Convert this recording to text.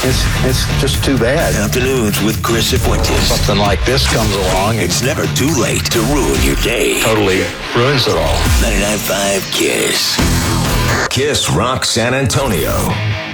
It's just too bad. Afternoons with Chris Fuentes. Something like this comes along. It's never too late to ruin your day. Totally ruins it all. 99.5 KISS. KISS Rock San Antonio.